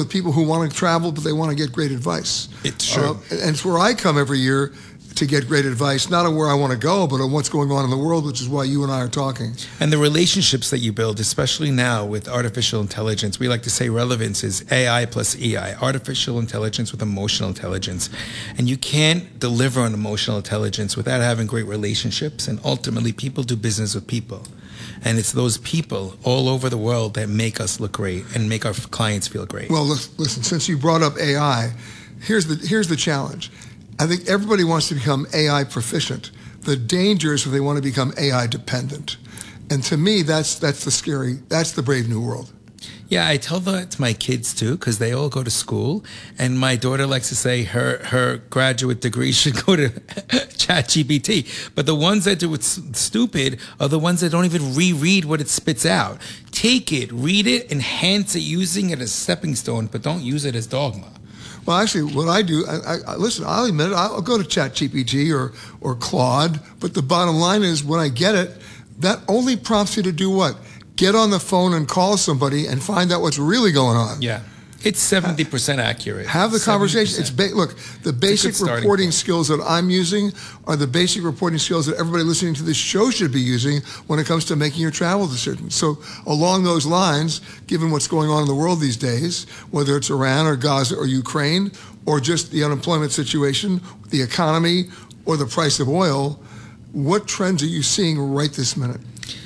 with people who want to travel, but they want to get great advice. It's true. And it's where I come every year to get great advice, not on where I want to go, but on what's going on in the world, which is why you and I are talking. And the relationships that you build, especially now with artificial intelligence, we like to say relevance is AI plus EI, artificial intelligence with emotional intelligence. And you can't deliver on emotional intelligence without having great relationships. And ultimately, people do business with people. And it's those people all over the world that make us look great and make our clients feel great. Well, listen, since you brought up AI, here's the challenge. I think everybody wants to become AI proficient. The danger is if they want to become AI dependent. And to me, that's the brave new world. Yeah, I tell that to my kids too, because they all go to school. And my daughter likes to say her graduate degree should go to ChatGPT. But the ones that do it stupid are the ones that don't even reread what it spits out. Take it, read it, enhance it using it as a stepping stone, but don't use it as dogma. Well, actually, what I do, listen, I'll admit it, I'll go to ChatGPT or Claude, but the bottom line is when I get it, that only prompts you to do what? Get on the phone and call somebody and find out what's really going on. Yeah. It's 70% accurate. Have the conversation. Look, the basic reporting skills that I'm using are the basic reporting skills that everybody listening to this show should be using when it comes to making your travel decisions. So along those lines, given what's going on in the world these days, whether it's Iran or Gaza or Ukraine, or just the unemployment situation, the economy, or the price of oil, what trends are you seeing right this minute?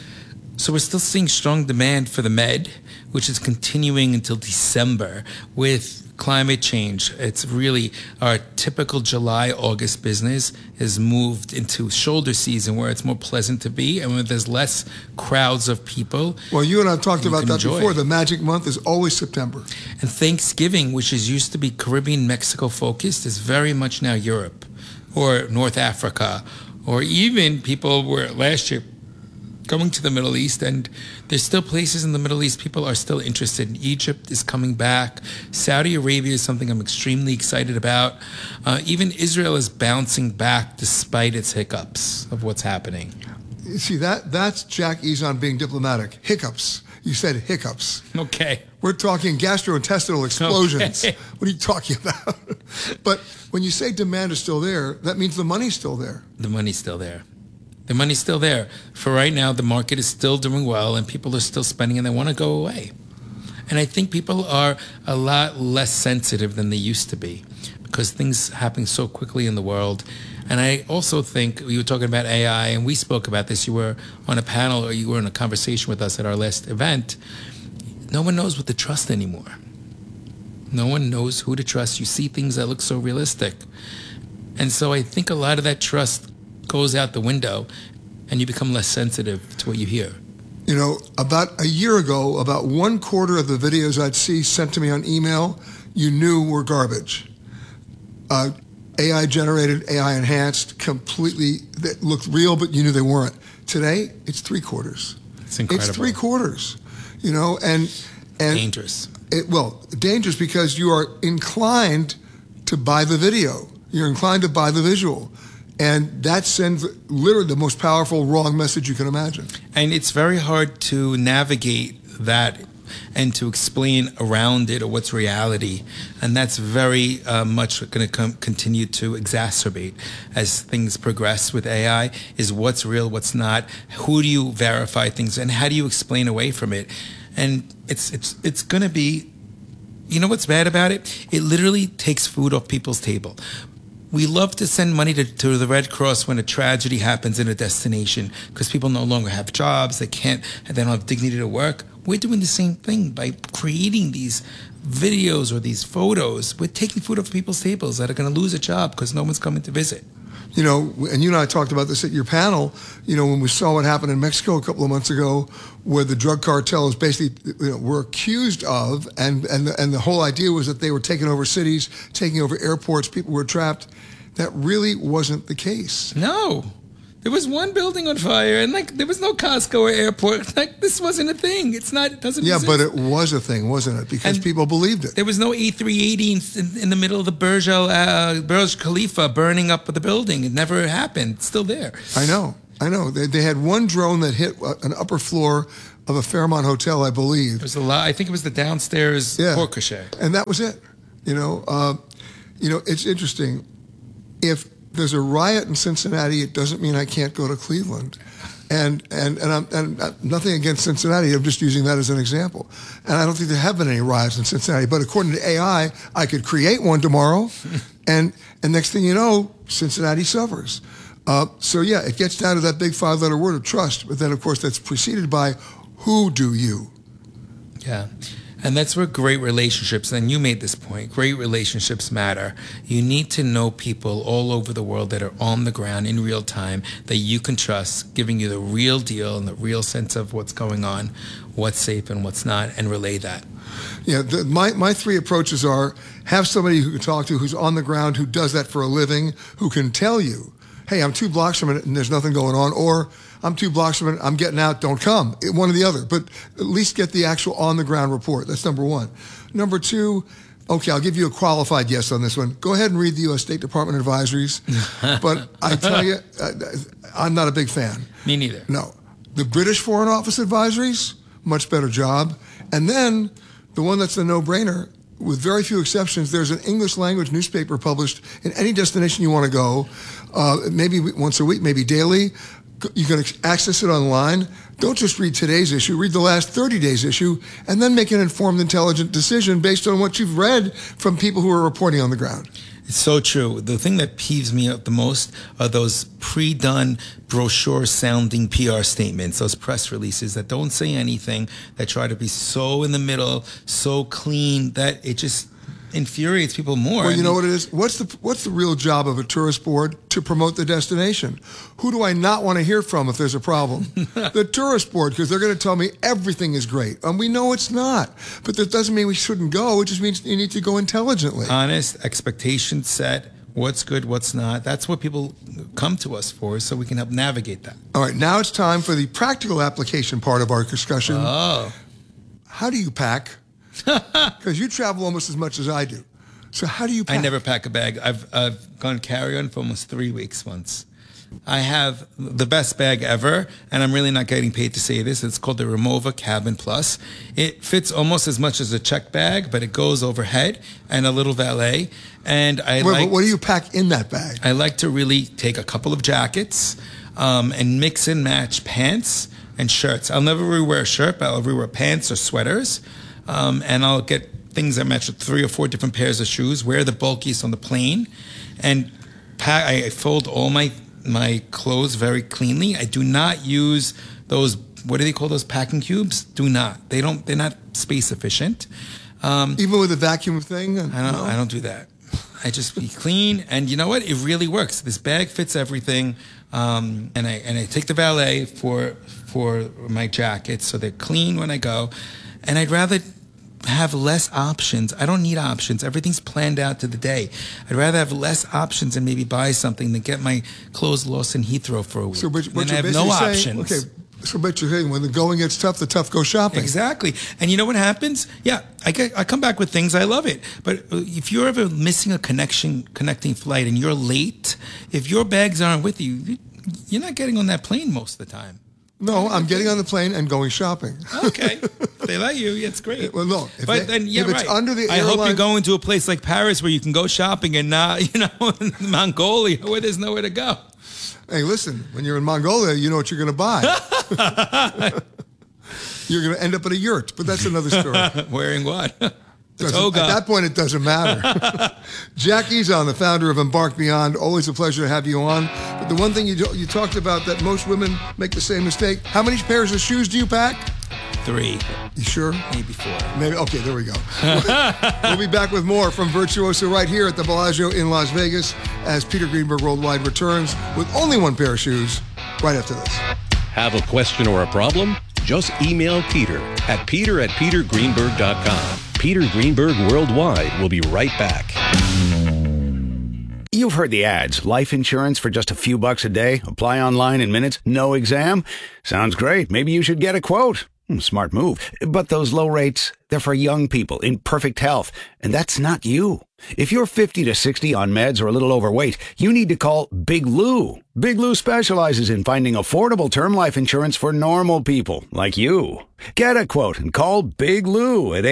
So we're still seeing strong demand for the med, which is continuing until December with climate change. It's really our typical July, August business has moved into shoulder season where it's more pleasant to be and where there's less crowds of people. Well, you and I have talked about that before. The magic month is always September. And Thanksgiving, which is used to be Caribbean, Mexico focused, is very much now Europe or North Africa, or even people were last year going to the Middle East, and there's still places in the Middle East people are still interested in. Egypt is coming back. Saudi Arabia is something I'm extremely excited about. Even Israel is bouncing back despite its hiccups of what's happening. You see, that's Jack Ezon being diplomatic. Hiccups. You said hiccups. Okay. We're talking gastrointestinal explosions. Okay. What are you talking about? But when you say demand is still there, that means the money's still there. The money's still there. The money's still there. For right now, the market is still doing well and people are still spending and they want to go away. And I think people are a lot less sensitive than they used to be because things happen so quickly in the world. And I also think, you were talking about AI and we spoke about this. You were on a panel or you were in a conversation with us at our last event. No one knows what to trust anymore. No one knows who to trust. You see things that look so realistic. And so I think a lot of that trust goes out the window and you become less sensitive to what you hear. You know, about a year ago, about 1/4 of the videos I'd see sent to me on email, you knew were garbage. AI generated, AI enhanced, completely, that looked real, but you knew they weren't. Today, it's 3/4. It's incredible. It's 3/4, you know, and dangerous. Dangerous because you are inclined to buy the video. You're inclined to buy the visual. And that sends literally the most powerful wrong message you can imagine. And it's very hard to navigate that and to explain around it or what's reality. And that's very much going to continue to exacerbate as things progress with AI, is what's real, what's not, who do you verify things, and how do you explain away from it? And it's going to be, you know what's bad about it? It literally takes food off people's table. We love to send money to the Red Cross when a tragedy happens in a destination because people no longer have jobs, they don't have dignity to work. We're doing the same thing by creating these videos or these photos. We're taking food off people's tables that are going to lose a job because no one's coming to visit. You know, and you and I talked about this at your panel, you know, when we saw what happened in Mexico a couple of months ago, where the drug cartels basically were accused of, and the whole idea was that they were taking over cities, taking over airports, people were trapped. That really wasn't the case. No. There was one building on fire, and there was no Costco or airport. This wasn't a thing. It doesn't exist. But it was a thing, wasn't it? Because people believed it. There was no A380 in the middle of the Burj Khalifa burning up the building. It never happened. It's still there. I know. They had one drone that hit an upper floor of a Fairmont hotel, I believe. There's a lot. I think it was the downstairs porte cochere. And that was it. It's interesting. If there's a riot in Cincinnati, it doesn't mean I can't go to Cleveland. And I'm nothing against Cincinnati. I'm just using that as an example. And I don't think there have been any riots in Cincinnati. But according to AI, I could create one tomorrow, and next thing you know, Cincinnati suffers. It gets down to that big 5-letter word of trust. But then, of course, that's preceded by who do you? Yeah. And that's where great relationships, and you made this point, great relationships matter. You need to know people all over the world that are on the ground in real time that you can trust, giving you the real deal and the real sense of what's going on, what's safe and what's not, and relay that. Yeah, my 3 approaches are have somebody who can talk to who's on the ground, who does that for a living, who can tell you, hey, I'm 2 blocks from it and there's nothing going on, or I'm 2 blocks from it, I'm getting out, don't come. One or the other. But at least get the actual on-the-ground report. That's number 1. Number 2, okay, I'll give you a qualified yes on this one. Go ahead and read the U.S. State Department advisories. But I tell you, I'm not a big fan. Me neither. No. The British Foreign Office advisories, much better job. And then the one that's a no-brainer, with very few exceptions, there's an English language newspaper published in any destination you want to go, maybe once a week, maybe daily. You can access it online. Don't just read today's issue. Read the last 30 days issue, and then make an informed, intelligent decision based on what you've read from people who are reporting on the ground. It's so true. The thing that peeves me out the most are those pre-done brochure-sounding PR statements, those press releases that don't say anything, that try to be so in the middle, so clean, that it just infuriates people more. Well, you know what it is? What's the real job of a tourist board? To promote the destination. Who do I not want to hear from if there's a problem? The tourist board, because they're going to tell me everything is great. And we know it's not. But that doesn't mean we shouldn't go. It just means you need to go intelligently. Honest, expectations set, what's good, what's not. That's what people come to us for, so we can help navigate that. All right, now it's time for the practical application part of our discussion. Oh. How do you pack? Because you travel almost as much as I do. So how do you pack? I never pack a bag. I've gone carry-on for almost 3 weeks once. I have the best bag ever, and I'm really not getting paid to say this. It's called the Rimowa Cabin Plus. It fits almost as much as a check bag, but it goes overhead and a little valet. And what do you pack in that bag? I like to really take a couple of jackets and mix and match pants and shirts. I'll never rewear a shirt, but I'll rewear pants or sweaters. And I'll get things that match with 3 or 4 different pairs of shoes, wear the bulkiest on the plane, and I fold all my clothes very cleanly. I do not use those, what do they call those, packing cubes? Do not. They're not space efficient. Even with the vacuum thing? I don't do that. I just be clean, and you know what? It really works. This bag fits everything, and I take the valet for my jackets, so they're clean when I go, and I'd rather have less options. I don't need options. Everything's planned out to the day. I'd rather have less options and maybe buy something than get my clothes lost in Heathrow for a week. So, but I have no options. Okay, so but you're saying when the going gets tough, the tough go shopping. Exactly. And you know what happens? Yeah, I come back with things. I love it. But if you're ever missing a connecting flight and you're late, if your bags aren't with you, you're not getting on that plane most of the time. No, I'm getting on the plane and going shopping. Okay. If they let you, it's great. Well, no. If it's under the I airline, hope you're going to a place like Paris where you can go shopping and not, in Mongolia where there's nowhere to go. Hey, listen, when you're in Mongolia, you know what you're going to buy. You're going to end up at a yurt, but that's another story. Wearing what? At that point, it doesn't matter. Jack Ezon, the founder of Embark Beyond, always a pleasure to have you on. But the one thing you talked about that most women make the same mistake. How many pairs of shoes do you pack? 3. You sure? Maybe 4. Maybe. Okay, there we go. We'll be back with more from Virtuoso right here at the Bellagio in Las Vegas as Peter Greenberg Worldwide returns with only 1 pair of shoes right after this. Have a question or a problem? Just email Peter at peter@petergreenberg.com. Peter Greenberg Worldwide will be right back. You've heard the ads. Life insurance for just a few bucks a day. Apply online in minutes. No exam. Sounds great. Maybe you should get a quote. Smart move. But those low rates, they're for young people in perfect health. And that's not you. If you're 50 to 60 on meds or a little overweight, you need to call Big Lou. Big Lou specializes in finding affordable term life insurance for normal people like you. Get a quote and call Big Lou at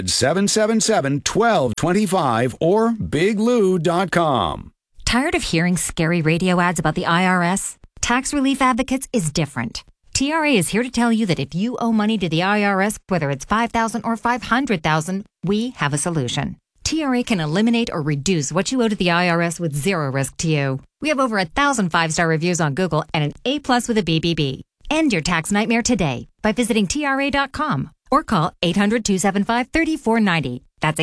800-777-1225 or biglou.com. Tired of hearing scary radio ads about the IRS? Tax Relief Advocates is different. TRA is here to tell you that if you owe money to the IRS, whether it's $5,000 or $500,000, we have a solution. TRA can eliminate or reduce what you owe to the IRS with zero risk to you. We have over 1,000 5-star reviews on Google and an A+ with a BBB. End your tax nightmare today by visiting TRA.com or call 800-275-3490. That's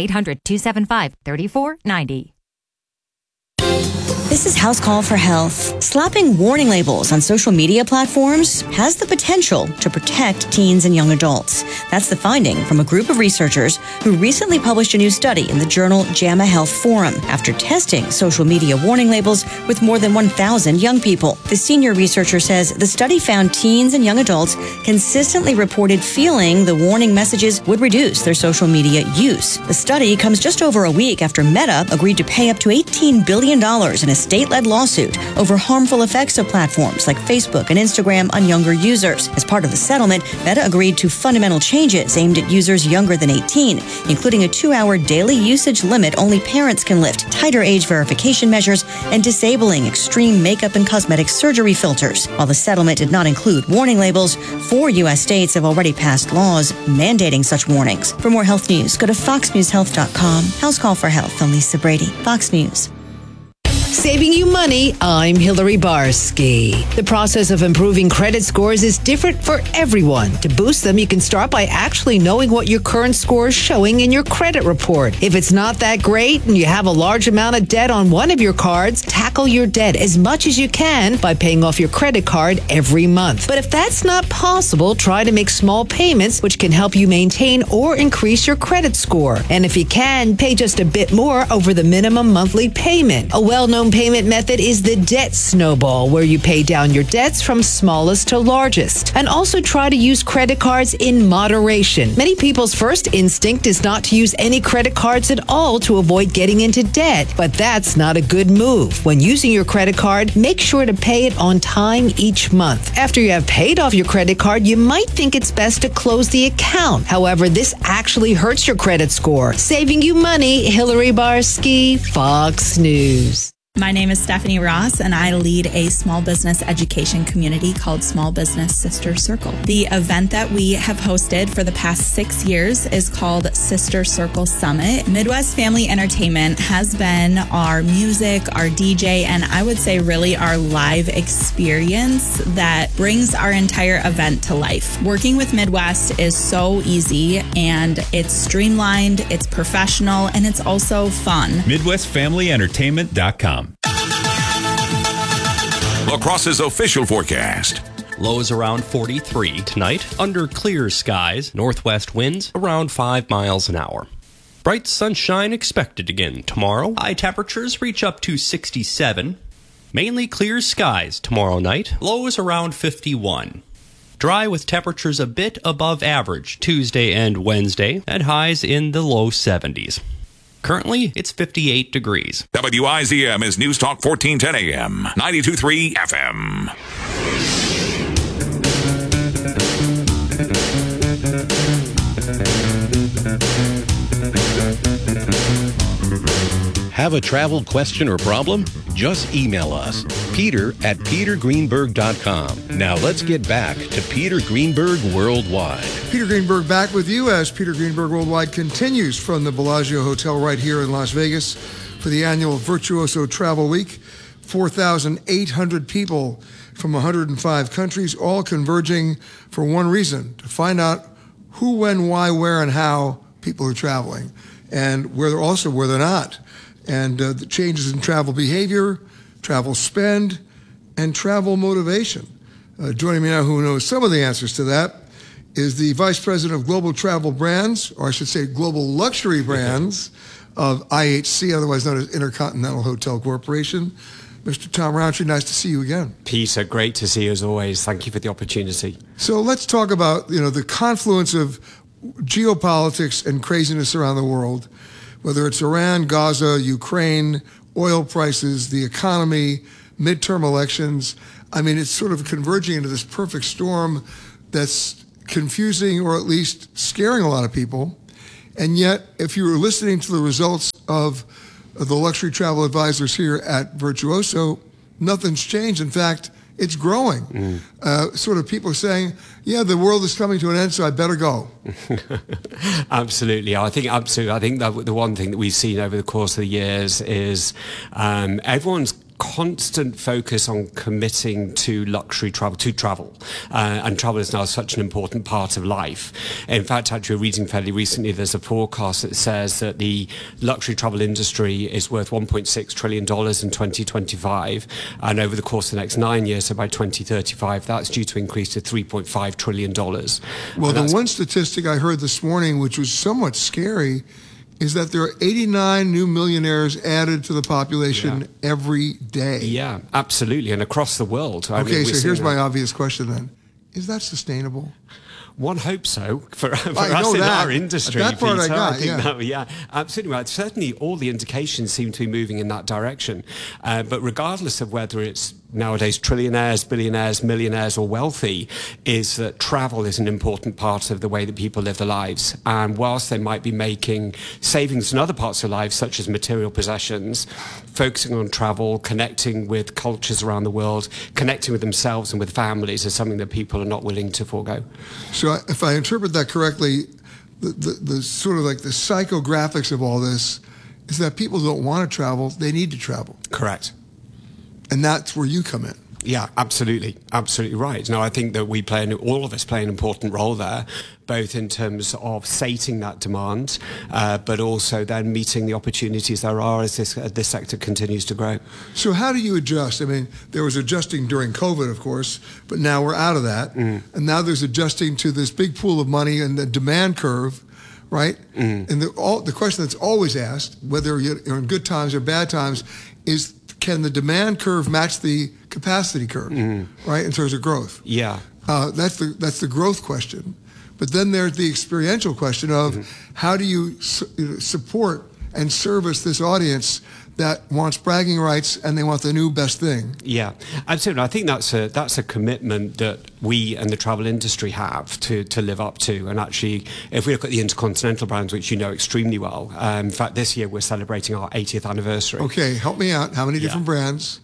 800-275-3490. This is House Call for Health. Slapping warning labels on social media platforms has the potential to protect teens and young adults. That's the finding from a group of researchers who recently published a new study in the journal JAMA Health Forum after testing social media warning labels with more than 1,000 young people. The senior researcher says the study found teens and young adults consistently reported feeling the warning messages would reduce their social media use. The study comes just over a week after Meta agreed to pay up to $18 billion in a state-led lawsuit over harmful effects of platforms like Facebook and Instagram on younger users. As part of the settlement, Meta agreed to fundamental changes aimed at users younger than 18, including a 2-hour daily usage limit only parents can lift, tighter age verification measures, and disabling extreme makeup and cosmetic surgery filters. While the settlement did not include warning labels, 4 U.S. states have already passed laws mandating such warnings. For more health news, go to foxnewshealth.com. House Call for Health. I'm Lisa Brady, Fox News. Saving you money, I'm Hillary Barsky. The process of improving credit scores is different for everyone. To boost them, you can start by actually knowing what your current score is showing in your credit report. If it's not that great and you have a large amount of debt on one of your cards, tackle your debt as much as you can by paying off your credit card every month. But if that's not possible, try to make small payments, which can help you maintain or increase your credit score. And if you can, pay just a bit more over the minimum monthly payment. A well-known payment method is the debt snowball, where you pay down your debts from smallest to largest. And also try to use credit cards in moderation. Many people's first instinct is not to use any credit cards at all to avoid getting into debt, but that's not a good move. When using your credit card, make sure to pay it on time each month. After you have paid off your credit card, you might think it's best to close the account. However, this actually hurts your credit score. Saving you money, Hillary Barsky, Fox News. My name is Stephanie Ross, and I lead a small business education community called Small Business Sister Circle. The event that we have hosted for the past 6 years is called Sister Circle Summit. Midwest Family Entertainment has been our music, our DJ, and I would say really our live experience that brings our entire event to life. Working with Midwest is so easy, and it's streamlined, it's professional, and it's also fun. MidwestFamilyEntertainment.com. La Crosse's official forecast. Lows around 43 tonight, under clear skies, northwest winds around 5 miles an hour. Bright sunshine expected again tomorrow. High temperatures reach up to 67. Mainly clear skies tomorrow night, lows around 51. Dry with temperatures a bit above average Tuesday and Wednesday, and highs in the low 70s. Currently, it's 58 degrees. WIZM is News Talk 1410 AM, 92.3 FM. Have a travel question or problem? Just email us, peter@petergreenberg.com. Now let's get back to Peter Greenberg Worldwide. Peter Greenberg back with you as Peter Greenberg Worldwide continues from the Bellagio Hotel right here in Las Vegas for the annual Virtuoso Travel Week. 4,800 people from 105 countries, all converging for one reason, to find out who, when, why, where, and how people are traveling, and where they're not. And the changes in travel behavior, travel spend, and travel motivation. Joining me now, who knows some of the answers to that, is the Vice President of Global Travel Brands, or I should say Global Luxury Brands of IHC, otherwise known as Intercontinental Hotel Corporation, Mr. Tom Rowntree, nice to see you again. Peter, great to see you as always. Thank you for the opportunity. So let's talk about, the confluence of geopolitics and craziness around the world, whether it's Iran, Gaza, Ukraine, oil prices, the economy, midterm elections. I mean, it's sort of converging into this perfect storm that's confusing or at least scaring a lot of people. And yet, if you were listening to the results of the luxury travel advisors here at Virtuoso, nothing's changed. In fact, it's growing. Sort of people saying, yeah, the world is coming to an end, so I better go. Absolutely. I think that the one thing that we've seen over the course of the years is everyone's constant focus on committing to luxury travel, and travel is now such an important part of life. In fact, actually reading fairly recently, there's a forecast that says that the luxury travel industry is worth $1.6 trillion in 2025, and over the course of the next 9 years, so by 2035, that's due to increase to $3.5 trillion. Well, the one statistic I heard this morning, which was somewhat scary, is that there are 89 new millionaires added to the population every day. Yeah, absolutely, and across the world. Okay, so here's my obvious question then. Is that sustainable? One hopes so for us in our industry. That part Peter. I got, yeah, absolutely right. Certainly, all the indications seem to be moving in that direction. But regardless of whether it's nowadays trillionaires, billionaires, millionaires, or wealthy, is that travel is an important part of the way that people live their lives. And whilst they might be making savings in other parts of their lives, such as material possessions, focusing on travel, connecting with cultures around the world, connecting with themselves and with families is something that people are not willing to forego. So if I interpret that correctly, the sort of like the psychographics of all this is that people don't want to travel, they need to travel. Correct. And that's where you come in. Yeah, absolutely. Absolutely right. Now, I think that all of us play an important role there, both in terms of sating that demand, but also then meeting the opportunities there are as this sector continues to grow. So how do you adjust? I mean, there was adjusting during COVID, of course, but now we're out of that. And now there's adjusting to this big pool of money and the demand curve, right? And the question that's always asked, whether you're in good times or bad times, is can the demand curve match the capacity curve, right, in terms of growth? Yeah. That's the growth question. But then there's the experiential question of how do you support and service this audience that wants bragging rights and they want the new best thing. Yeah, absolutely. I think that's a commitment that we and the travel industry have to live up to. And actually, if we look at the Intercontinental brands, which you know extremely well, in fact, this year we're celebrating our 80th anniversary. Okay, help me out. How many different brands?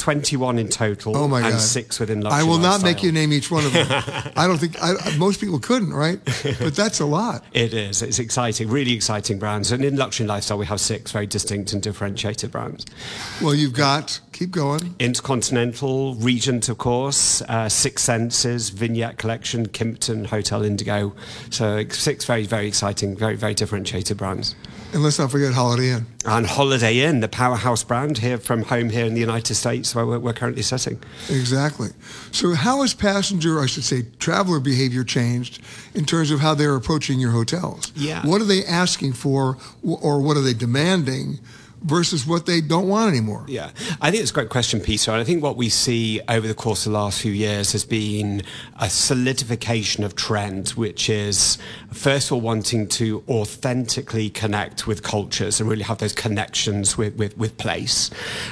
21 in total. Oh my God. And 6 within luxury I will not lifestyle. make you name each one of them. I don't think most people couldn't, right? But that's a lot. It is. It's exciting, really exciting brands. And in luxury and lifestyle, we have 6 very distinct and differentiated brands. Well, you've got, keep going. Intercontinental, Regent, of course, Six Senses, Vignette Collection, Kimpton, Hotel Indigo. So 6 very, very exciting, very, very differentiated brands. And let's not forget Holiday Inn. And Holiday Inn, the powerhouse brand here from home here in the United States, where we're currently sitting. Exactly. So how has passenger, I should say, traveler behavior changed in terms of how they're approaching your hotels? Yeah. What are they asking for, or what are they demanding versus what they don't want anymore? Yeah, I think it's a great question, Peter. And I think what we see over the course of the last few years has been a solidification of trend, which is first of all wanting to authentically connect with cultures and really have those connections with place.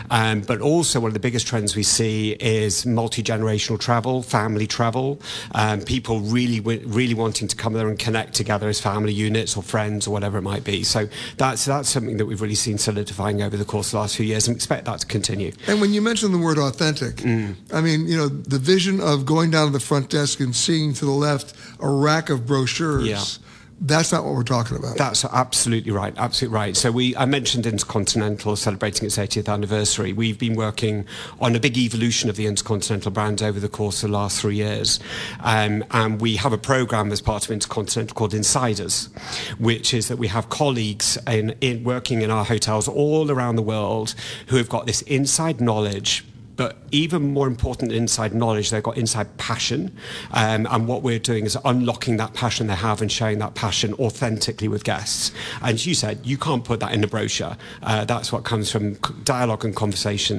But also one of the biggest trends we see is multi-generational travel, family travel, people really wanting to come there and connect together as family units or friends or whatever it might be. So that's something that we've really seen solidify over the course of the last few years and expect that to continue. And when you mention the word authentic, I mean, the vision of going down to the front desk and seeing to the left a rack of brochures, that's not what we're talking about. That's absolutely right, absolutely right. So I mentioned Intercontinental celebrating its 80th anniversary. We've been working on a big evolution of the Intercontinental brand over the course of the last 3 years. And we have a program as part of Intercontinental called Insiders, which is that we have colleagues in working in our hotels all around the world who have got this inside knowledge, but even more important inside knowledge, they've got inside passion. And what we're doing is unlocking that passion they have and sharing that passion authentically with guests. And as you said, you can't put that in a brochure. That's what comes from dialogue and conversations.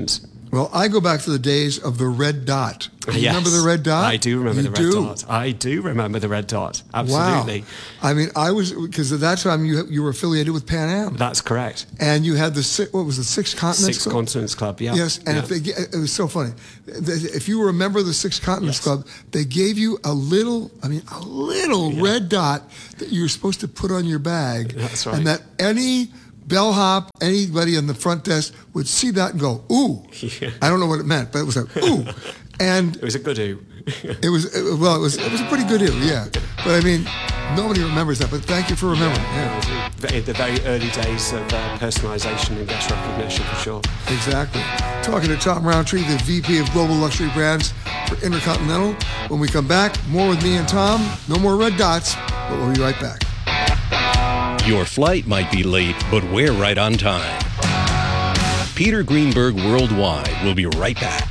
Well, I go back to the days of the red dot. Do you remember the red dot? I do remember the red dot. I do remember the red dot. Absolutely. Wow. I mean, because at that time you were affiliated with Pan Am. That's correct. And you had the Six Continents Six Continents Club, yeah. Yes, and it was so funny. If you were a member of the Six Continents Club, they gave you a little red dot that you were supposed to put on your bag. That's right. And that any bellhop, anybody in the front desk would see that and go, ooh. Yeah. I don't know what it meant, but it was like, ooh. And it was a good ooh. it was a pretty good ooh, yeah. But I mean, nobody remembers that, but thank you for remembering. Yeah. The very early days of personalization and guest recognition, for sure. Exactly. Talking to Tom Roundtree, the VP of Global Luxury Brands for Intercontinental. When we come back, more with me and Tom. No more red dots, but we'll be right back. Your flight might be late, but we're right on time. Peter Greenberg Worldwide will be right back.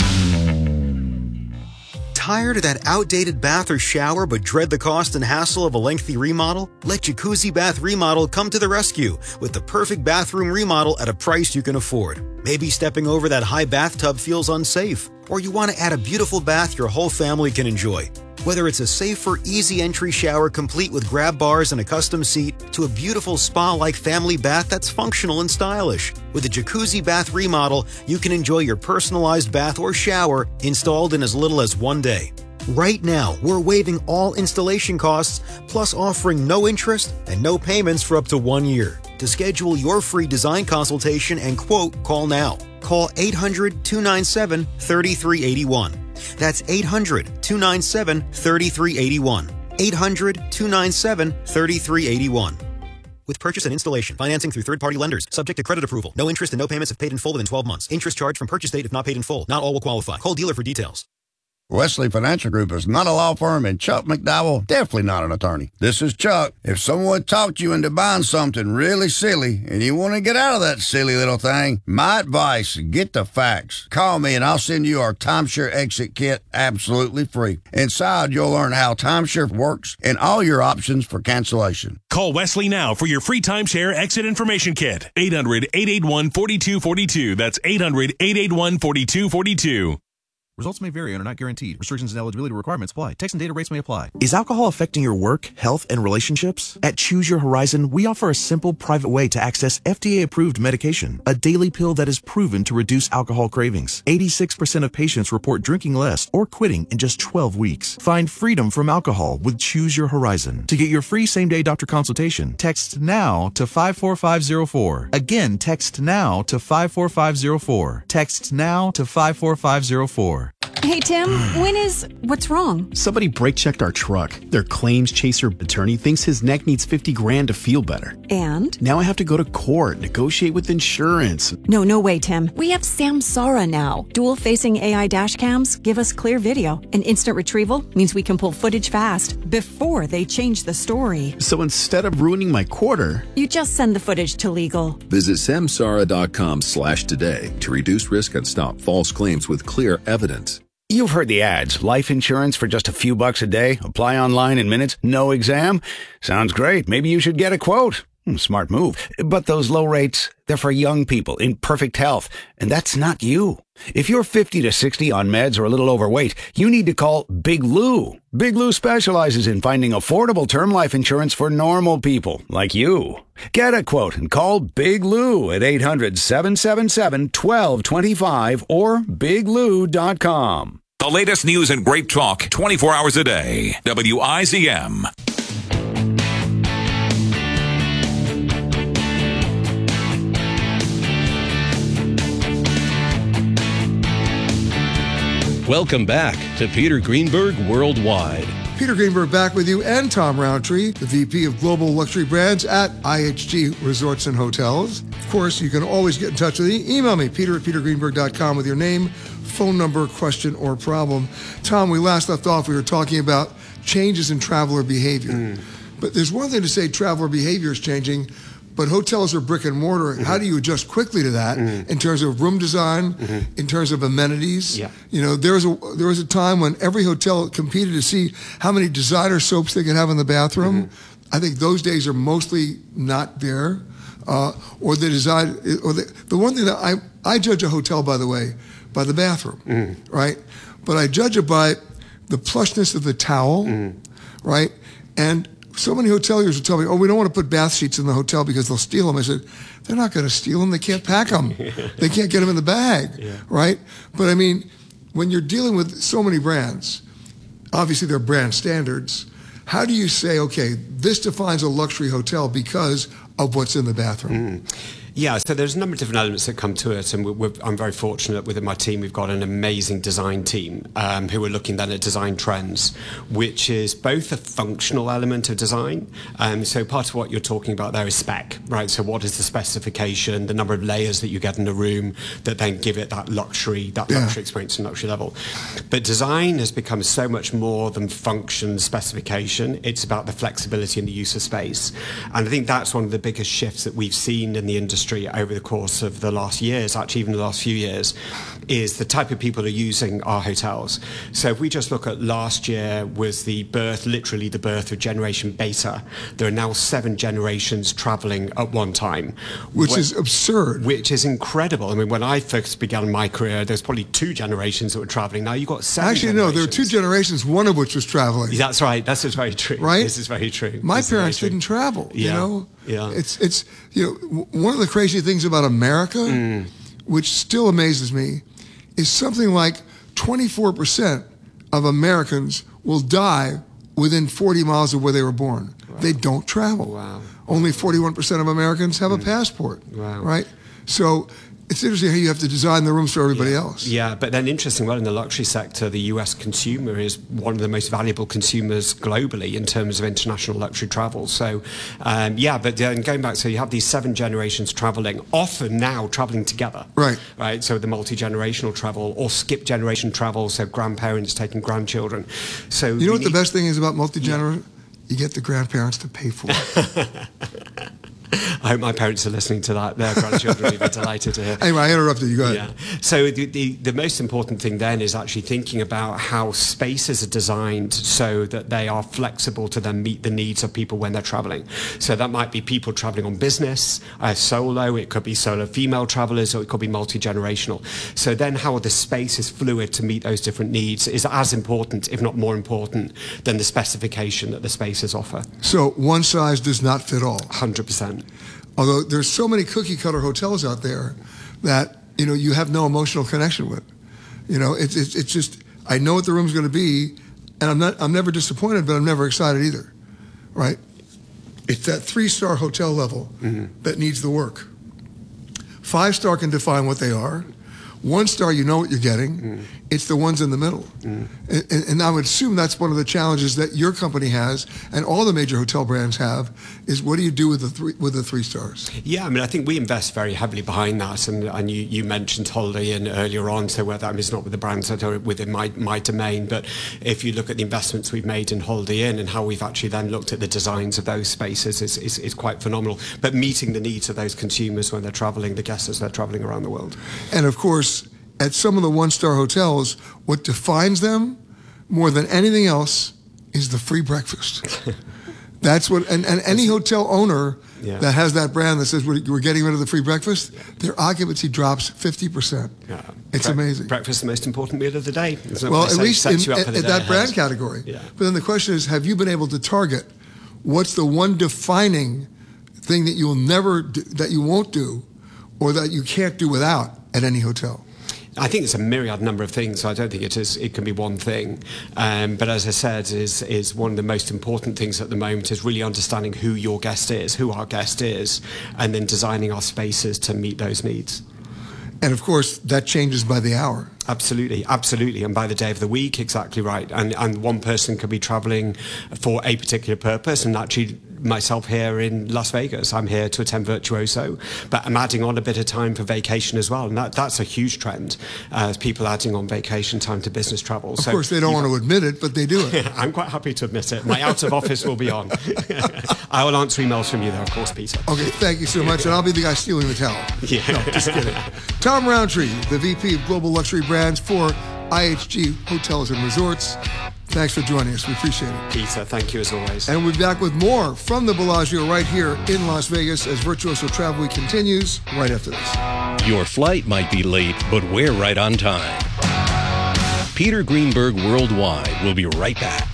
Tired of that outdated bath or shower but dread the cost and hassle of a lengthy remodel? Let Jacuzzi Bath Remodel come to the rescue with the perfect bathroom remodel at a price you can afford. Maybe stepping over that high bathtub feels unsafe, or you want to add a beautiful bath your whole family can enjoy. Whether it's a safer, easy entry shower complete with grab bars and a custom seat, to a beautiful spa-like family bath that's functional and stylish. With a Jacuzzi Bath Remodel, you can enjoy your personalized bath or shower installed in as little as 1 day. Right now, we're waiving all installation costs, plus offering no interest and no payments for up to 1 year. To schedule your free design consultation and quote, call now. Call 800-297-3381. That's 800-297-3381. 800-297-3381. With purchase and installation, financing through third-party lenders, subject to credit approval. No interest and no payments if paid in full within 12 months. Interest charged from purchase date if not paid in full. Not all will qualify. Call dealer for details. Wesley Financial Group is not a law firm, and Chuck McDowell definitely not an attorney. This is Chuck. If someone talked you into buying something really silly and you want to get out of that silly little thing, my advice, get the facts. Call me and I'll send you our timeshare exit kit absolutely free. Inside, you'll learn how timeshare works and all your options for cancellation. Call Wesley now for your free timeshare exit information kit. 800-881-4242. That's 800-881-4242. Results may vary and are not guaranteed. Restrictions and eligibility requirements apply. Text and data rates may apply. Is alcohol affecting your work, health, and relationships? At Choose Your Horizon, we offer a simple, private way to access FDA-approved medication, a daily pill that is proven to reduce alcohol cravings. 86% of patients report drinking less or quitting in just 12 weeks. Find freedom from alcohol with Choose Your Horizon. To get your free same-day doctor consultation, text NOW to 54504. Again, text NOW to 54504. Text NOW to 54504. Hey, Tim, what's wrong? Somebody brake checked our truck. Their claims chaser attorney thinks his neck needs $50,000 to feel better. And? Now I have to go to court, negotiate with insurance. No way, Tim. We have Samsara now. Dual-facing AI dash cams give us clear video. And instant retrieval means we can pull footage fast before they change the story. So instead of ruining my quarter, you just send the footage to legal. Visit samsara.com/today to reduce risk and stop false claims with clear evidence. You've heard the ads. Life insurance for just a few bucks a day. Apply online in minutes. No exam. Sounds great. Maybe you should get a quote. Smart move. But those low rates, they're for young people in perfect health. And that's not you. If you're 50 to 60 on meds or a little overweight, you need to call Big Lou. Big Lou specializes in finding affordable term life insurance for normal people like you. Get a quote and call Big Lou at 800-777-1225 or biglou.com. The latest news and great talk 24 hours a day. WIZM. Welcome back to Peter Greenberg Worldwide. Peter Greenberg back with you and Tom Roundtree, the VP of Global Luxury Brands at IHG Resorts and Hotels. Of course, you can always get in touch with me. Email me, peter@petergreenberg.com with your name, phone number, question, or problem. Tom, we last left off, we were talking about changes in traveler behavior. But there's one thing to say traveler behavior is changing, but hotels are brick and mortar. How do you adjust quickly to that in terms of room design, in terms of amenities? Yeah. You know, there was a time when every hotel competed to see how many designer soaps they could have in the bathroom. I think those days are mostly not there. Or the design, or the one thing that I judge a hotel, by the way, by the bathroom, right? But I judge it by the plushness of the towel, right? And so many hoteliers will tell me, oh, we don't want to put bath sheets in the hotel because they'll steal them. I said, they're not going to steal them. They can't pack them. They can't get them in the bag, right? But I mean, when you're dealing with so many brands, obviously they're brand standards. How do you say, okay, this defines a luxury hotel because of what's in the bathroom? Yeah, so there's a number of different elements that come to it, and I'm very fortunate within my team. We've got an amazing design team who are looking then at design trends, which is both a functional element of design. So part of what you're talking about there is spec, right? So what is the specification, the number of layers that you get in a room that then give it that luxury experience and luxury level. But design has become so much more than function specification. It's about the flexibility and the use of space. And I think that's one of the biggest shifts that we've seen in the industry over the course of the last years, actually even the last few years, is the type of people who are using our hotels. So if we just look at last year was literally the birth of Generation Beta. There are now 7 generations traveling at one time. Which is absurd. Which is incredible. I mean, when I first began my career, there's probably 2 generations that were traveling. Now you've got 7 Actually, generations. no, there were 2 generations, one of which was traveling. That's right. This is very true. Right? This is very true. My parents didn't travel, you know? Yeah. It's one of the crazy things about America, which still amazes me, is something like 24% of Americans will die within 40 miles of where they were born. Wow. They don't travel. Wow. Only 41% of Americans have a passport. Wow. Right? So it's interesting how you have to design the rooms for everybody else. Yeah, but then interesting, well, in the luxury sector, the US consumer is one of the most valuable consumers globally in terms of international luxury travel. So, but then going back, so you have these 7 generations traveling, often now traveling together. Right. So the multi-generational travel or skip generation travel, so grandparents taking grandchildren. So you know what the best thing is about multi-generational? You get the grandparents to pay for it. I hope my parents are listening to that. Their grandchildren will be delighted to hear. Anyway, I interrupted you. Go ahead. Yeah. So the most important thing then is actually thinking about how spaces are designed so that they are flexible to then meet the needs of people when they're traveling. So that might be people traveling on business, solo, it could be solo female travelers, or it could be multi-generational. So then how the space is fluid to meet those different needs is as important, if not more important, than the specification that the spaces offer. So one size does not fit all. 100%. Although there's so many cookie cutter hotels out there that, you have no emotional connection with. It's just, I know what the room's going to be, and I'm never disappointed, but I'm never excited either, right? It's that 3-star hotel level that needs the work. 5-star can define what they are. 1-star, you know what you're getting. It's the ones in the middle. And I would assume that's one of the challenges that your company has and all the major hotel brands have, is what do you do with the 3 stars? Yeah, I mean, I think we invest very heavily behind that. And you mentioned Holiday Inn earlier on, so whether that is not with the brands that are within my domain, but if you look at the investments we've made in Holiday Inn and how we've actually then looked at the designs of those spaces is quite phenomenal. But meeting the needs of those consumers when they're traveling, the guests as they're traveling around the world. And of course, at some of the 1-star hotels, what defines them more than anything else is the free breakfast. That's what, and any hotel owner that has that brand that says we're getting rid of the free breakfast, their occupancy drops 50%. Yeah. It's amazing. Breakfast is the most important meal of the day. Well, at least at that brand category. Yeah. But then the question is, have you been able to target what's the one defining thing that that you won't do, or that you can't do without at any hotel? I think it's a myriad number of things, so I don't think it can be one thing. But as I said, is one of the most important things at the moment is really understanding who your guest is, who our guest is, and then designing our spaces to meet those needs. And of course, that changes by the hour. Absolutely. And by the day of the week, exactly right. And one person could be traveling for a particular purpose, and actually myself here in Las Vegas, I'm here to attend Virtuoso, but I'm adding on a bit of time for vacation as well, and that's a huge trend, people adding on vacation time to business travel. Of course, they don't want to admit it, but they do it. I'm quite happy to admit it. My out of office will be on. I will answer emails from you though, of course, Peter. Okay, thank you so much, and I'll be the guy stealing the towel. Yeah. No, just kidding. Tom Roundtree, the VP of Global Luxury Brands for IHG Hotels and Resorts. Thanks for joining us. We appreciate it. Peter, thank you as always. And we'll be back with more from the Bellagio right here in Las Vegas as Virtuoso Travel Week continues right after this. Your flight might be late, but we're right on time. Peter Greenberg Worldwide will be right back.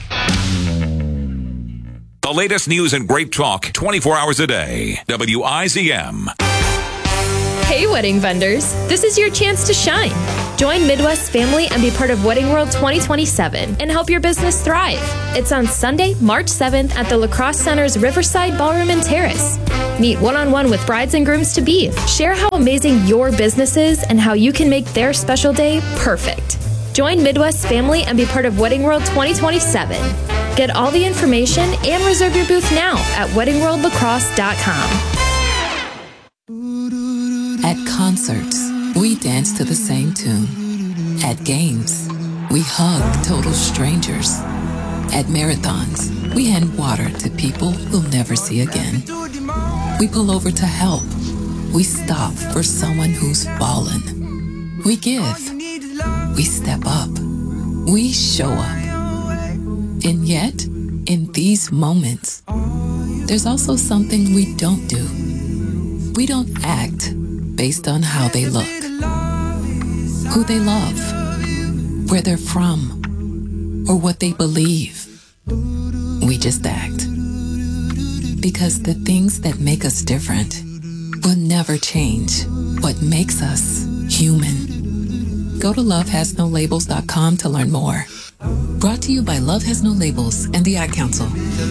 The latest news and great talk 24 hours a day. WIZM. Hey, wedding vendors. This is your chance to shine. Join Midwest family and be part of Wedding World 2027 and help your business thrive. It's on Sunday, March 7th at the La Crosse Center's Riverside Ballroom and Terrace. Meet one-on-one with brides and grooms to be. Share how amazing your business is and how you can make their special day perfect. Join Midwest family and be part of Wedding World 2027. Get all the information and reserve your booth now at weddingworldlacrosse.com. At concerts, we dance to the same tune. At games, we hug total strangers. At marathons, we hand water to people we'll never see again. We pull over to help. We stop for someone who's fallen. We give. We step up. We show up. And yet, in these moments, there's also something we don't do. We don't act based on how they look, who they love, where they're from, or what they believe. We just act. Because the things that make us different will never change what makes us human. Go to lovehasnolabels.com to learn more. Brought to you by Love Has No Labels and the Ad Council.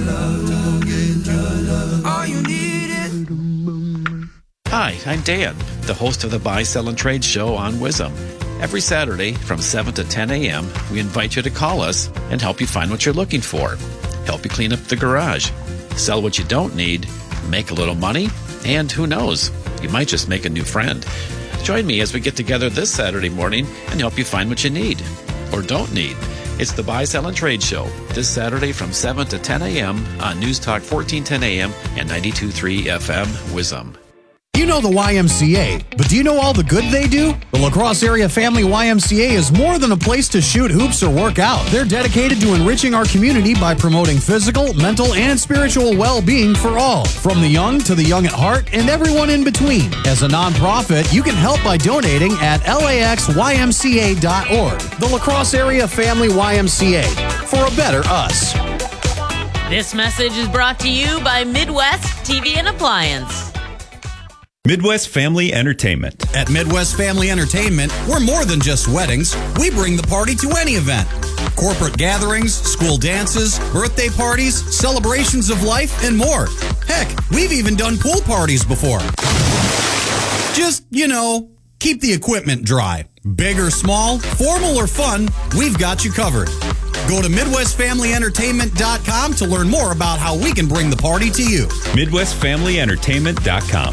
Hi, I'm Dan, the host of the Buy, Sell, and Trade show on WIZM. Every Saturday from 7 to 10 a.m., we invite you to call us and help you find what you're looking for, help you clean up the garage, sell what you don't need, make a little money, and who knows, you might just make a new friend. Join me as we get together this Saturday morning and help you find what you need or don't need. It's the Buy, Sell, and Trade show this Saturday from 7 to 10 a.m. on News Talk 1410 a.m. and 92.3 FM WIZM. You know the YMCA, but do you know all the good they do? The La Crosse Area Family YMCA is more than a place to shoot hoops or work out. They're dedicated to enriching our community by promoting physical, mental, and spiritual well-being for all, from the young to the young at heart and everyone in between. As a nonprofit, you can help by donating at laxymca.org. The La Crosse Area Family YMCA, for a better us. This message is brought to you by Midwest TV and Appliance. Midwest Family Entertainment. At Midwest Family Entertainment, we're more than just weddings. We bring the party to any event. Corporate gatherings, school dances, birthday parties, celebrations of life, and more. Heck, we've even done pool parties before. Just, keep the equipment dry. Big or small, formal or fun, we've got you covered. Go to MidwestFamilyEntertainment.com to learn more about how we can bring the party to you. MidwestFamilyEntertainment.com.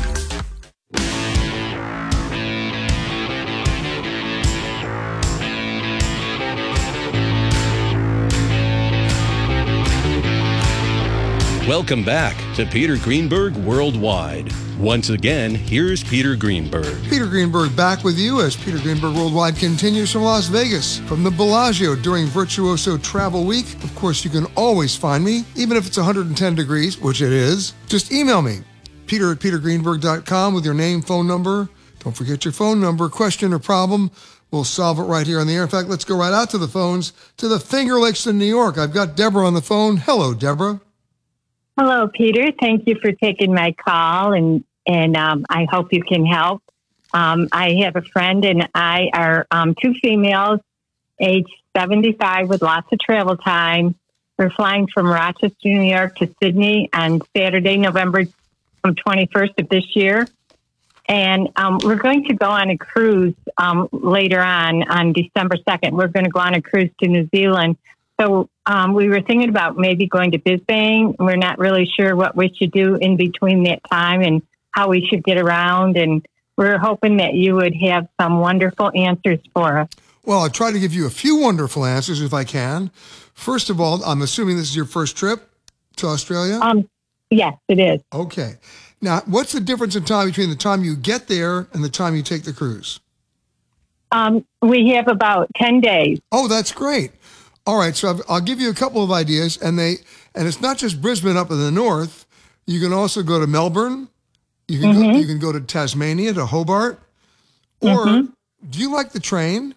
Welcome back to Peter Greenberg Worldwide. Once again, here's Peter Greenberg. Peter Greenberg back with you as Peter Greenberg Worldwide continues from Las Vegas, from the Bellagio during Virtuoso Travel Week. Of course, you can always find me, even if it's 110 degrees, which it is. Just email me, peter@petergreenberg.com with your name, phone number. Don't forget your phone number, question or problem. We'll solve it right here on the air. In fact, let's go right out to the phones, to the Finger Lakes in New York. I've got Deborah on the phone. Hello, Deborah. Hello, Peter. Thank you for taking my call, and I hope you can help. I have a friend and I are two females, age 75 with lots of travel time. We're flying from Rochester, New York to Sydney on Saturday, November 21st of this year. And we're going to go on a cruise later on December 2nd. We're going to go on a cruise to New Zealand. So we were thinking about maybe going to Brisbane. We're not really sure what we should do in between that time and how we should get around. And we're hoping that you would have some wonderful answers for us. Well, I'll try to give you a few wonderful answers if I can. First of all, I'm assuming this is your first trip to Australia? Yes, it is. Okay. Now, what's the difference in time between the time you get there and the time you take the cruise? We have about 10 days. Oh, that's great. All right, so I'll give you a couple of ideas, and it's not just Brisbane up in the north. You can also go to Melbourne. You can go to Tasmania, to Hobart, or do you like the train?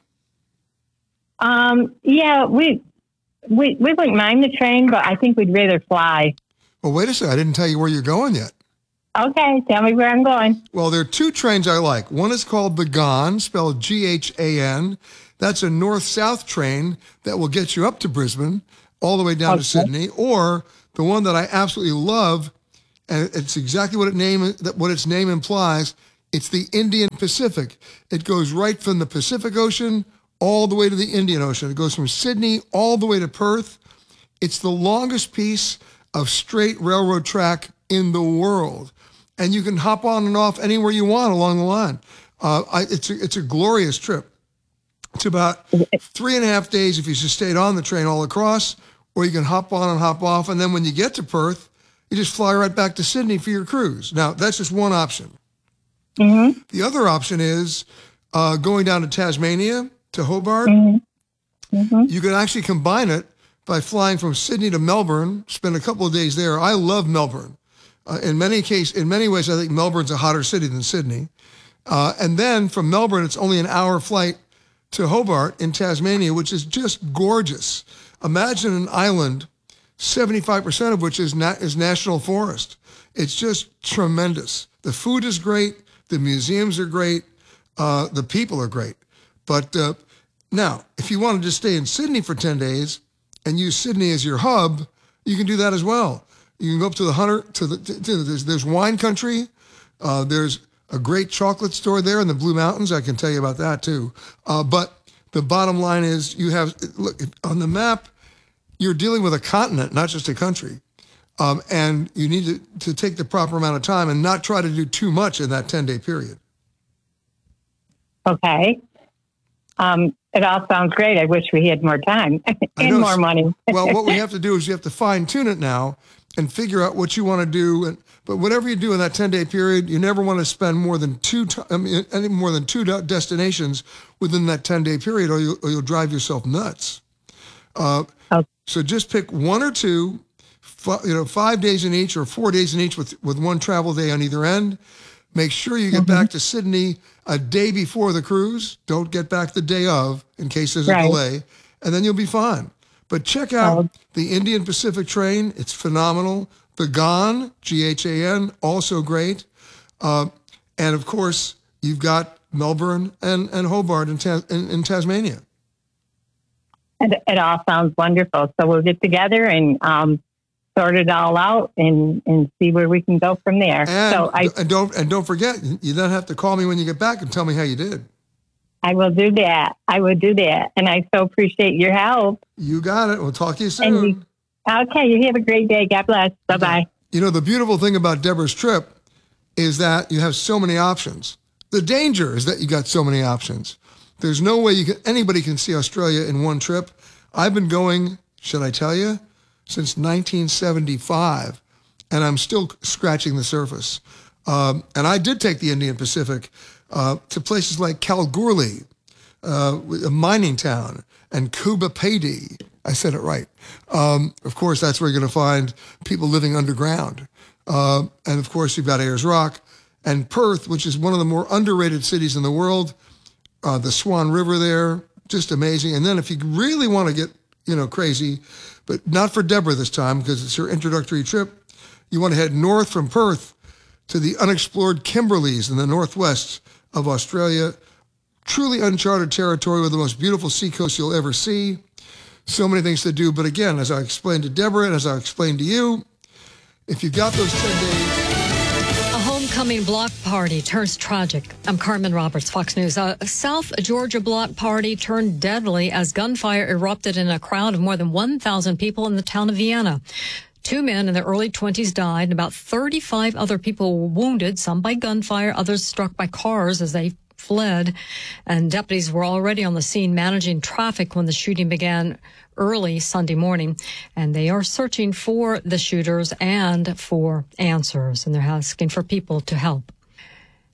Yeah, we wouldn't mind the train, but I think we'd rather fly. Well, wait a second. I didn't tell you where you're going yet. Okay, tell me where I'm going. Well, there are two trains I like. One is called the GHAN, spelled Ghan. That's a north-south train that will get you up to Brisbane, all the way down to Sydney. Or the one that I absolutely love, and it's exactly what its name implies. It's the Indian Pacific. It goes right from the Pacific Ocean all the way to the Indian Ocean. It goes from Sydney all the way to Perth. It's the longest piece of straight railroad track in the world. And you can hop on and off anywhere you want along the line. It's a glorious trip. It's about 3.5 days if you just stayed on the train all across, or you can hop on and hop off. And then when you get to Perth, you just fly right back to Sydney for your cruise. Now, that's just one option. The other option is going down to Tasmania, to Hobart. You can actually combine it by flying from Sydney to Melbourne, spend a couple of days there. I love Melbourne. In many ways, I think Melbourne's a hotter city than Sydney. And then from Melbourne, it's only an hour flight to Hobart in Tasmania, which is just gorgeous. Imagine an island, 75% of which is national forest. It's just tremendous. The food is great. The museums are great. The people are great. But now, if you want to just stay in Sydney for 10 days and use Sydney as your hub, you can do that as well. You can go up to the Hunter, there's wine country. There's a great chocolate store there in the Blue Mountains. I can tell you about that too. But the bottom line is look, on the map, you're dealing with a continent, not just a country. And you need to take the proper amount of time and not try to do too much in that 10-day period. Okay. It all sounds great. I wish we had more time and more money. Well, what we have to do is you have to fine tune it now and figure out what you want to do. But whatever you do in that 10-day period, you never want to spend more than two destinations within that 10-day period, or you'll drive yourself nuts. So just pick one or two, 5 days in each or 4 days in each with one travel day on either end. Make sure you get back to Sydney a day before the cruise. Don't get back the day of in case there's a delay, and then you'll be fine. But check out the Indian Pacific train. It's phenomenal. The GHAN, Ghan, also great. And of course, you've got Melbourne and Hobart in Tasmania. It all sounds wonderful. So we'll get together and sort it all out and see where we can go from there. And don't forget, you don't have to call me when you get back and tell me how you did. I will do that. And I so appreciate your help. You got it. We'll talk to you soon. Okay. You have a great day. God bless. Bye-bye. The beautiful thing about Deborah's trip is that you have so many options. The danger is that you got so many options. There's no way anybody can see Australia in one trip. I've been going, should I tell you, since 1975, and I'm still scratching the surface. And I did take the Indian Pacific to places like Kalgoorlie, a mining town, and Kuba Pedy. I said it right. Of course, that's where you're going to find people living underground. And of course, you've got Ayers Rock and Perth, which is one of the more underrated cities in the world. The Swan River there, just amazing. And then if you really want to get, crazy, but not for Deborah this time because it's her introductory trip, you want to head north from Perth to the unexplored Kimberleys in the northwest of Australia. Truly uncharted territory with the most beautiful seacoast you'll ever see. So many things to do. But again, as I explained to Deborah and as I explained to you, if you've got those 10 days... A homecoming block party turns tragic. I'm Carmen Roberts, Fox News. A South Georgia block party turned deadly as gunfire erupted in a crowd of more than 1,000 people in the town of Vienna. 2 men in their early 20s died, and about 35 other people were wounded, some by gunfire, others struck by cars as they fled. And deputies were already on the scene managing traffic when the shooting began early Sunday morning. And they are searching for the shooters and for answers, and they're asking for people to help.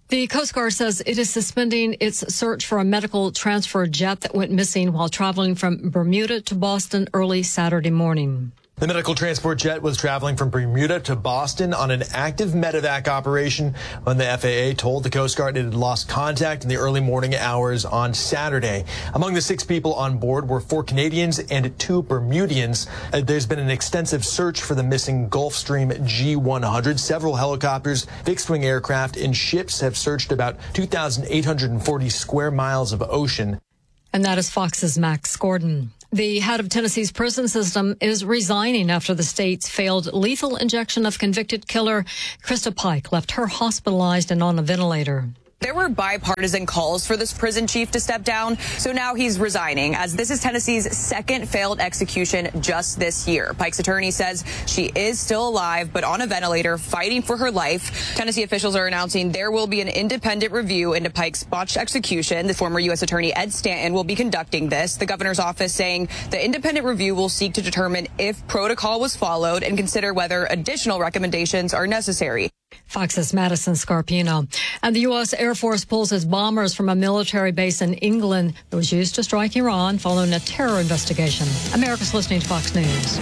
The Coast Guard says it is suspending its search for a medical transfer jet that went missing while traveling from Bermuda to Boston early Saturday morning. The medical transport jet was traveling from Bermuda to Boston on an active medevac operation when the FAA told the Coast Guard it had lost contact in the early morning hours on Saturday. Among the 6 people on board were 4 Canadians and 2 Bermudians. There's been an extensive search for the missing Gulfstream G100. Several helicopters, fixed-wing aircraft, and ships have searched about 2,840 square miles of ocean. And that is Fox's Max Gordon. The head of Tennessee's prison system is resigning after the state's failed lethal injection of convicted killer Krista Pike left her hospitalized and on a ventilator. There were bipartisan calls for this prison chief to step down, so now he's resigning, as this is Tennessee's second failed execution just this year. Pike's attorney says she is still alive, but on a ventilator, fighting for her life. Tennessee officials are announcing there will be an independent review into Pike's botched execution. The former U.S. Attorney Ed Stanton will be conducting this. The governor's office saying the independent review will seek to determine if protocol was followed and consider whether additional recommendations are necessary. Fox's Madison Scarpino. And the U.S. Air Force pulls its bombers from a military base in England that was used to strike Iran following a terror investigation. America's listening to Fox News.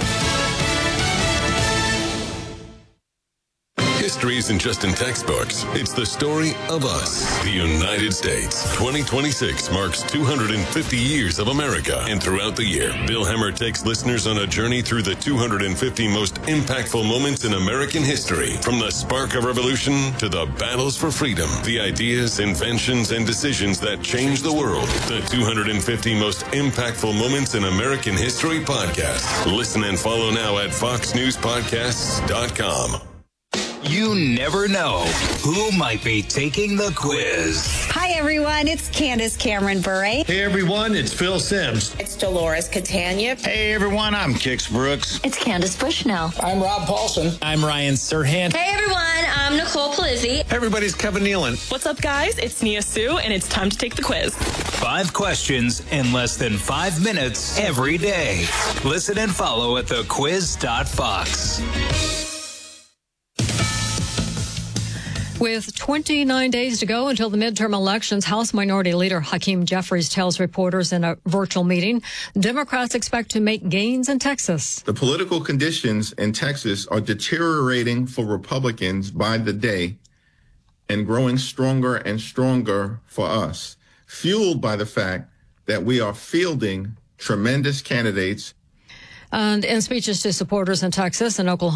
History isn't just in textbooks. It's the story of us, the United States. 2026 marks 250 years of America. And throughout the year, Bill Hemmer takes listeners on a journey through the 250 most impactful moments in American history. From the spark of revolution to the battles for freedom, the ideas, inventions, and decisions that changed the world. The 250 most impactful moments in American history podcast. Listen and follow now at foxnewspodcasts.com. You never know who might be taking the quiz. Hi, everyone. It's Candace Cameron Bure. Hey, everyone. It's Phil Sims. It's Dolores Catania. Hey, everyone. I'm Kix Brooks. It's Candace Bushnell. I'm Rob Paulson. I'm Ryan Serhant. Hey, everyone. I'm Nicole Palizzi. Hey, everybody's Kevin Nealon. What's up, guys? It's Nia Sue, and it's time to take the quiz. 5 questions in less than 5 minutes every day. Listen and follow at thequiz.fox. With 29 days to go until the midterm elections, House Minority Leader Hakeem Jeffries tells reporters in a virtual meeting Democrats expect to make gains in Texas. The political conditions in Texas are deteriorating for Republicans by the day and growing stronger and stronger for us, fueled by the fact that we are fielding tremendous candidates. And in speeches to supporters in Texas and Oklahoma,